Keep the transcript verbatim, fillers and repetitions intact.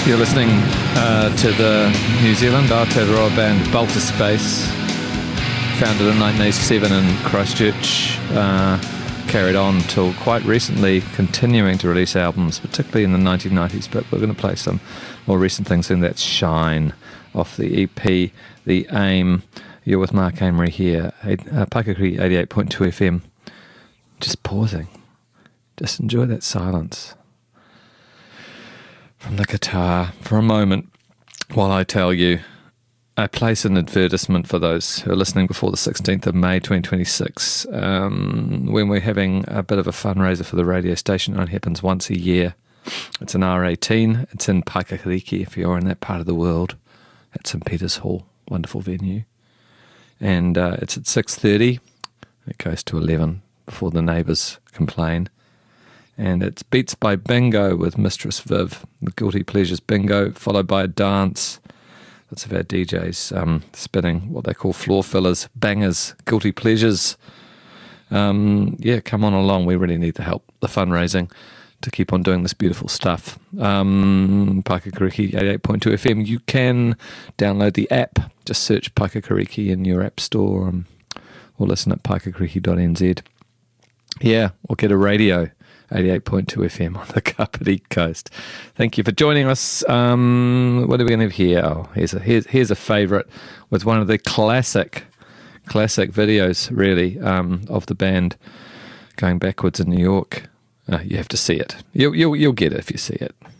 You're listening uh, to the New Zealand Aotearoa band Balta Space, founded in nineteen eighty-seven in Christchurch, uh, carried on till quite recently, continuing to release albums, particularly in the nineteen nineties, but we're going to play some more recent things, and that's Shine off the E P, The Aim. You're with Mark Amery here, uh, Paikakuri eighty-eight point two F M. Just pausing. Just enjoy that silence from the guitar for a moment while I tell you. I place an advertisement for those who are listening before the sixteenth of May twenty twenty-six, um, when we're having a bit of a fundraiser for the radio station. It only happens once a year. It's an R eighteen. It's in Paikakiriki if you're in that part of the world. At St Peter's Hall, wonderful venue. And uh, it's at six thirty. It goes to eleven before the neighbours complain. And it's Beats by Bingo with Mistress Viv, the Guilty Pleasures Bingo, followed by a dance. Lots of our D Js um, spinning what they call floor fillers, bangers, guilty pleasures. Um, yeah, come on along. We really need the help, the fundraising, to keep on doing this beautiful stuff. Um, Paikakiriki eighty-eight point two F M. You can download the app. Just search Paikakiriki in your app store, um, or listen at paikakiriki dot n z. Yeah, or get a radio. eighty-eight point two F M on the Kapiti Coast. Thank you for joining us. Um, what are we going to have here? Oh, here's a, here's, here's a favourite with one of the classic, classic videos, really, um, of the band going backwards in New York. Uh, you have to see it. You'll, you'll, you'll get it if you see it.